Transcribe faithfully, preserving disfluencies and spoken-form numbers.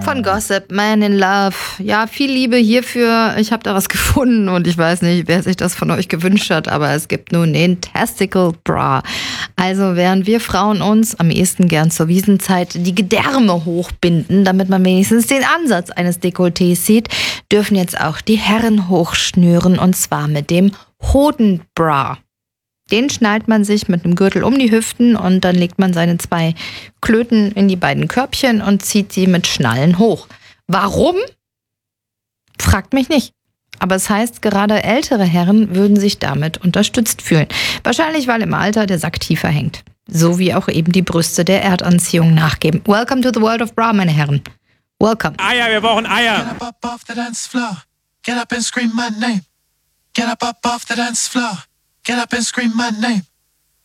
Von Gossip, Man in Love. Ja, viel Liebe hierfür. Ich habe da was gefunden und ich weiß nicht, wer sich das von euch gewünscht hat, aber es gibt nun den Testicle Bra. Also während wir Frauen uns am ehesten gern zur Wiesenzeit die Gedärme hochbinden, damit man wenigstens den Ansatz eines Dekolletés sieht, dürfen jetzt auch die Herren hochschnüren und zwar mit dem Hodenbra. Den schnallt man sich mit einem Gürtel um die Hüften und dann legt man seine zwei Klöten in die beiden Körbchen und zieht sie mit Schnallen hoch. Warum? Fragt mich nicht. Aber es heißt, gerade ältere Herren würden sich damit unterstützt fühlen. Wahrscheinlich, weil im Alter der Sack tiefer hängt. So wie auch eben die Brüste der Erdanziehung nachgeben. Welcome to the world of bra, meine Herren. Welcome. Eier, wir brauchen Eier. Get up, up off the dance floor. Get up and scream my name. Get up, up off the dance floor. Get up and scream my name.